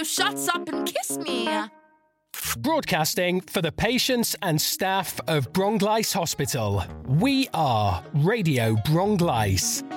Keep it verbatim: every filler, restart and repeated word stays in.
just shuts up and kiss me. Broadcasting for the patients and staff of Bronglice Hospital. We are Radio Bronglice.